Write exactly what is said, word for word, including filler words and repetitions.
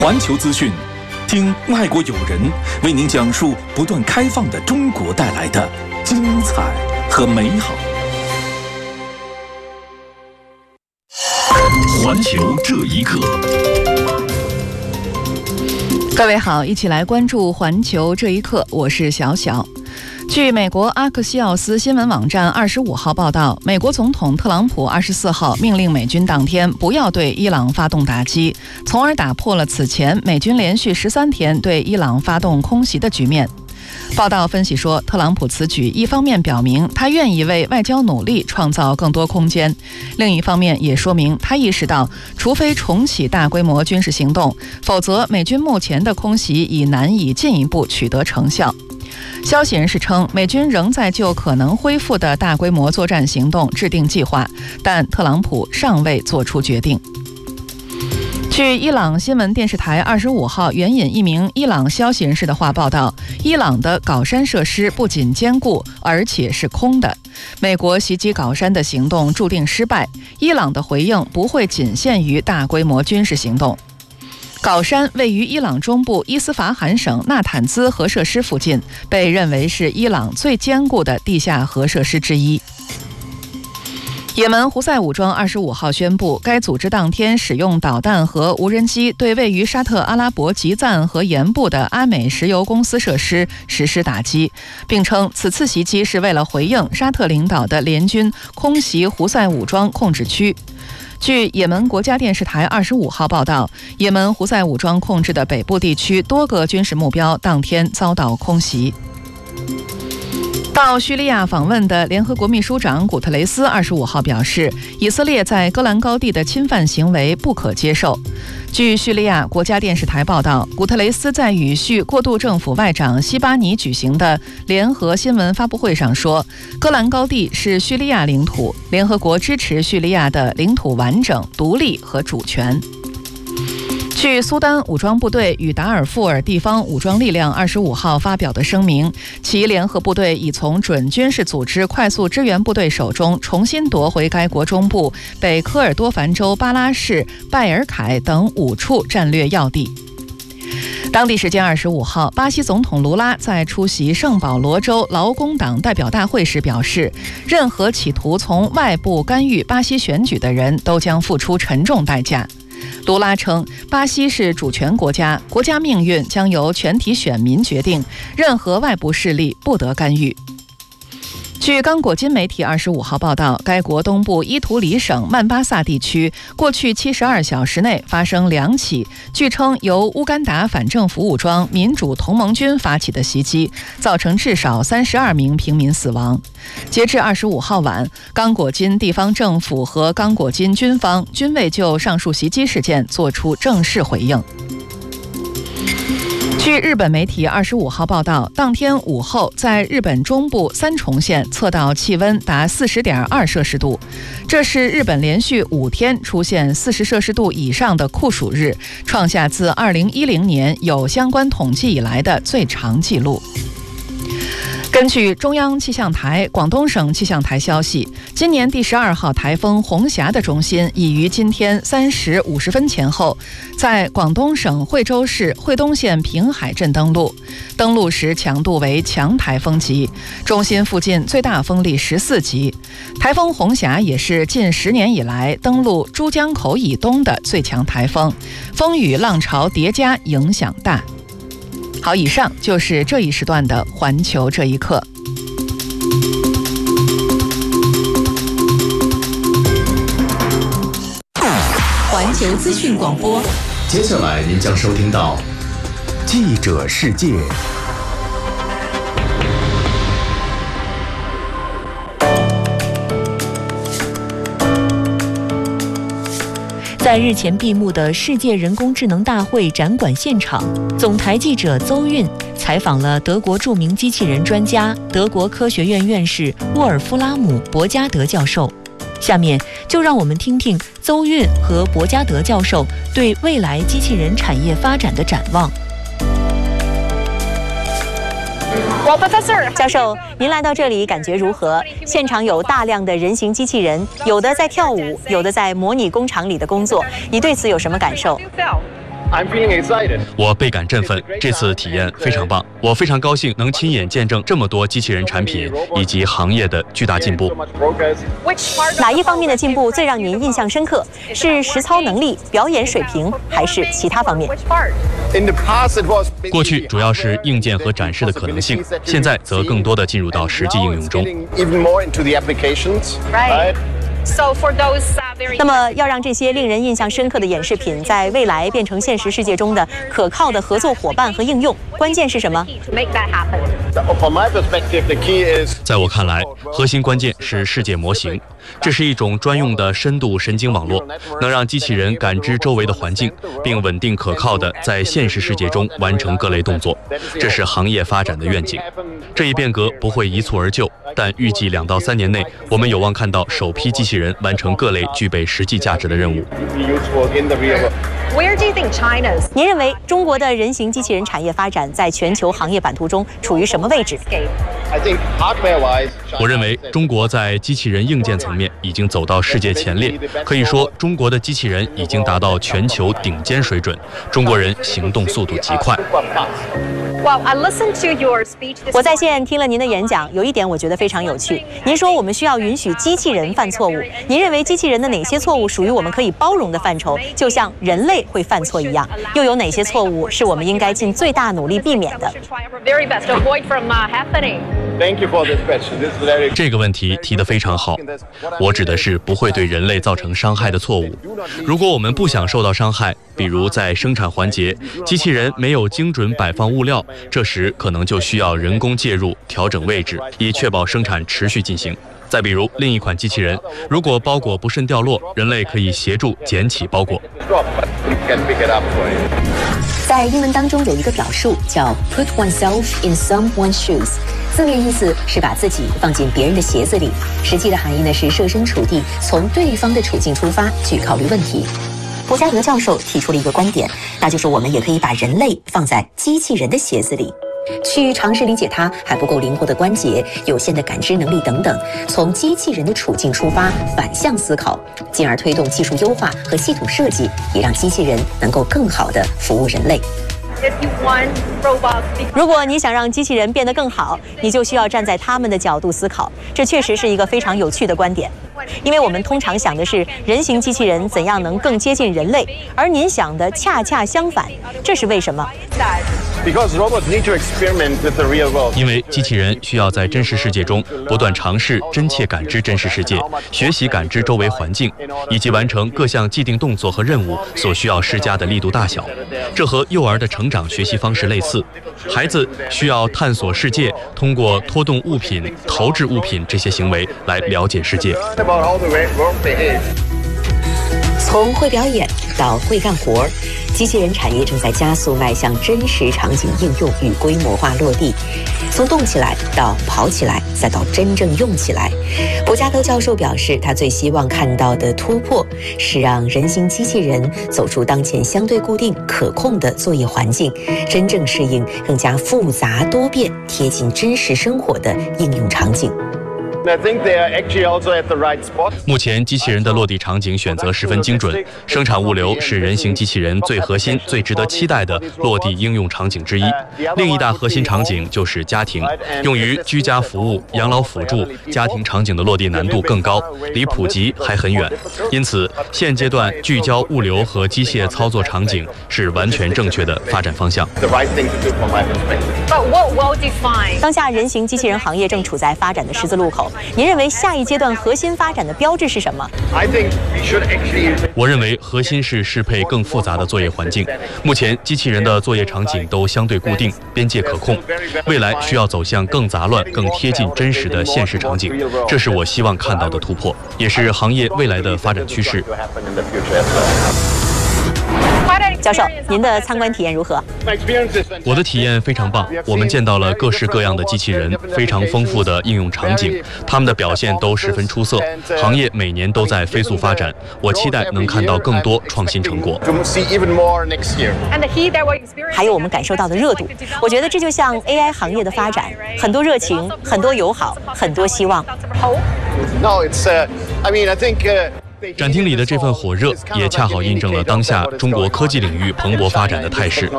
环球资讯，听外国友人为您讲述不断开放的中国带来的精彩和美好。环球这一刻， 各位好，一起来关注环球这一刻，我是小小。据美国阿克西奥斯新闻网站二十五号报道，美国总统特朗普二十四号命令美军当天不要对伊朗发动打击，从而打破了此前美军连续十三天对伊朗发动空袭的局面。报道分析说，特朗普此举一方面表明他愿意为外交努力创造更多空间，另一方面也说明他意识到，除非重启大规模军事行动，否则美军目前的空袭已难以进一步取得成效。消息人士称，美军仍在就可能恢复的大规模作战行动制定计划，但特朗普尚未做出决定。据伊朗新闻电视台二十五号援引一名伊朗消息人士的话报道，伊朗的搞山设施不仅坚固，而且是空的。美国袭击搞山的行动注定失败，伊朗的回应不会仅限于大规模军事行动。搞山位于伊朗中部伊斯法罕省纳坦兹核设施附近，被认为是伊朗最坚固的地下核设施之一。也门胡塞武装二十五号宣布，该组织当天使用导弹和无人机对位于沙特阿拉伯吉赞和盐部的阿美石油公司设施实施打击，并称此次袭击是为了回应沙特领导的联军空袭胡塞武装控制区。据也门国家电视台二十五号报道，也门胡塞武装控制的北部地区多个军事目标当天遭到空袭。到叙利亚访问的联合国秘书长古特雷斯二十五号表示，以色列在戈兰高地的侵犯行为不可接受。据叙利亚国家电视台报道，古特雷斯在与叙过渡政府外长西巴尼举行的联合新闻发布会上说，戈兰高地是叙利亚领土，联合国支持叙利亚的领土完整、独立和主权。据苏丹武装部队与达尔富尔地方武装力量二十五号发表的声明，其联合部队已从准军事组织快速支援部队手中重新夺回该国中部北科尔多凡州巴拉市、拜尔凯等五处战略要地。当地时间二十五号，巴西总统卢拉在出席圣保罗州劳工党代表大会时表示，任何企图从外部干预巴西选举的人都将付出沉重代价。卢拉称，巴西是主权国家，国家命运将由全体选民决定，任何外部势力不得干预。据刚果金媒体二十五号报道，该国东部伊图里省曼巴萨地区过去七十二小时内发生两起据称由乌干达反政府武装民主同盟军发起的袭击，造成至少三十二名平民死亡。截至二十五号晚，刚果金地方政府和刚果金军方均未就上述袭击事件作出正式回应。据日本媒体二十五号报道，当天午后，在日本中部三重县测到气温达四十点二摄氏度，这是日本连续五天出现四十摄氏度以上的酷暑日，创下自二零一零年有相关统计以来的最长纪录。根据中央气象台、广东省气象台消息，今年第十二号台风红霞的中心已于今天三时五十分前后，在广东省惠州市惠东县平海镇登陆。登陆时强度为强台风级，中心附近最大风力十四级。台风红霞也是近十年以来登陆珠江口以东的最强台风，风雨浪潮叠加，影响大。好，以上就是这一时段的环球这一刻。 环球资讯广播， 接下来您将收听到记者世界。 在日前闭幕的世界人工智能大会展馆现场，总台记者邹韵采访了德国著名机器人专家、德国科学院院士沃尔夫拉姆·博加德教授。下面就让我们听听邹韵和博加德教授对未来机器人产业发展的展望。教授，您来到这里感觉如何？现场有大量的人形机器人，有的在跳舞，有的在模拟工厂里的工作，你对此有什么感受？ 我倍感振奋，这次体验非常棒，我非常高兴能亲眼见证这么多机器人产品以及行业的巨大进步。 哪一方面的进步最让您印象深刻？是实操能力、表演水平，还是其他方面？ 过去主要是硬件和展示的可能性，现在则更多的进入到实际应用中。 那么，要让这些令人印象深刻的演示品在未来变成现实世界中的可靠的合作伙伴和应用，关键是什么？ 在我看来，核心关键是世界模型。这是一种专用的深度神经网络，能让机器人感知周围的环境，并稳定可靠地在现实世界中完成各类动作。这是行业发展的愿景。这一变革不会一蹴而就，但预计两到三年内，我们有望看到首批机器人完成各类具备实际价值的任务。 您认为中国的人形机器人产业发展在全球行业版图中处于什么位置？ 我认为中国在机器人硬件层面已经走到世界前列，可以说中国的机器人已经达到全球顶尖水准。中国人行动速度极快。 我在线听了您的演讲，有一点我觉得非常有趣。您说我们需要允许机器人犯错误，您认为机器人的哪些错误属于我们可以包容的范畴，就像人类会犯错一样？又有哪些错误是我们应该尽最大努力避免的？ 这个问题提得非常好，我指的是不会对人类造成伤害的错误。如果我们不想受到伤害，比如在生产环节，机器人没有精准摆放物料，这时可能就需要人工介入调整位置，以确保生产持续进行。再比如另一款机器人，如果包裹不慎掉落，人类可以协助捡起包裹。 在英文当中有一个表述叫 put oneself in someone's shoes， 字面意思是把自己放进别人的鞋子里，实际的含义呢是设身处地，从对方的处境出发去考虑问题。博加德教授提出了一个观点，那就是我们也可以把人类放在机器人的鞋子里，去尝试理解它还不够灵活的关节、有限的感知能力等等，从机器人的处境出发，反向思考，进而推动技术优化和系统设计，也让机器人能够更好地服务人类。 如果你想让机器人变得更好，你就需要站在他们的角度思考。这确实是一个非常有趣的观点，因为我们通常想的是人形机器人怎样能更接近人类，而您想的恰恰相反，这是为什么？ 因为机器人需要在真实世界中不断尝试真切感知真实世界，学习感知周围环境，以及完成各项既定动作和任务所需要施加的力度大小。这和幼儿的成长学习方式类似，孩子需要探索世界，通过拖动物品、投掷物品这些行为来了解世界。 从会表演到会干活，机器人产业正在加速迈向真实场景应用与规模化落地。从动起来到跑起来，再到真正用起来，博加德教授表示，他最希望看到的突破是让人形机器人走出当前相对固定可控的作业环境，真正适应更加复杂多变、贴近真实生活的应用场景。 目前机器人的落地场景选择十分精准，生产物流是人形机器人最核心、最值得期待的落地应用场景之一。另一大核心场景就是家庭，用于居家服务、养老辅助，家庭场景的落地难度更高，离普及还很远。因此，现阶段聚焦物流和机械操作场景是完全正确的发展方向。 当下人形机器人行业正处在发展的十字路口，您认为下一阶段核心发展的标志是什么？ 我认为核心是适配更复杂的作业环境。目前机器人的作业场景都相对固定，边界可控，未来需要走向更杂乱、更贴近真实的现实场景，这是我希望看到的突破，也是行业未来的发展趋势。 教授，您的参观体验如何？ 我的体验非常棒，我们见到了各式各样的机器人，非常丰富的应用场景，他们的表现都十分出色。行业每年都在飞速发展，我期待能看到更多创新成果。 还有我们感受到的热度，我觉得这就像 A I 行业的发展，很多热情，很多友好，很多希望。 展厅里的这份火热，也恰好印证了当下中国科技领域蓬勃发展的态势。